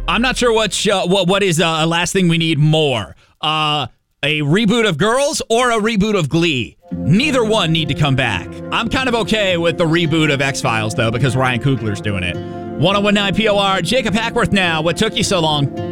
I'm not sure what is last thing we need more. A reboot of Girls or a reboot of Glee. Neither one need to come back. I'm kind of okay with the reboot of X-Files, though, because Ryan Coogler's doing it. 101.9 POR, Jacob Hackworth now. What took you so long?